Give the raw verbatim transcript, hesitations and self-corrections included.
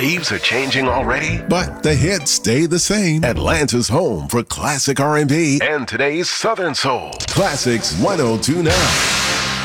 leaves are changing already? But the hits stay the same. Atlanta's home for classic R and B and today's Southern Soul. Classics one oh two point nine.